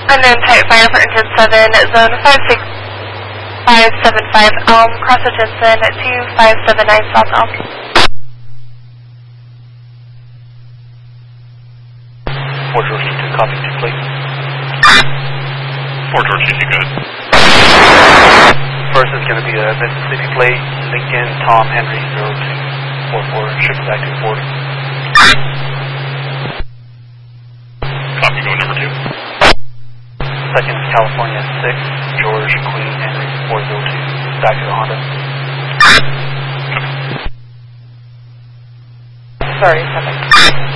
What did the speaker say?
Unknown type fire for engine 7, zone 56575 Elm, cross at Jensen, 2579 South Elm. 4022, copy 2, please. 4022, good. First is going to be a Mississippi plate, Lincoln, Tom, Henry, 0244, shipping back to 40. Copy, go number 2. Second is California 6, George, Queen, Henry, 402, back to the Honda. Sorry, 7.